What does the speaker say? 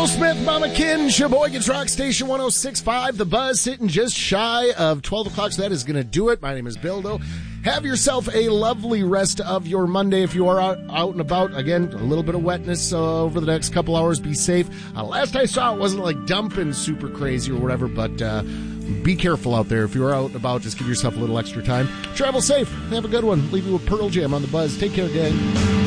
Smith, Mama Kin, Sheboygan's Rock Station 106.5. The Buzz sitting just shy of 12 o'clock, so that is going to do it. My name is Bildo. Have yourself a lovely rest of your Monday if you are out and about. Again, a little bit of wetness over the next couple hours. Be safe. Last I saw, it wasn't like dumping super crazy or whatever, but be careful out there. If you're out and about, just give yourself a little extra time. Travel safe. Have a good one. Leave you with Pearl Jam on The Buzz. Take care, gang.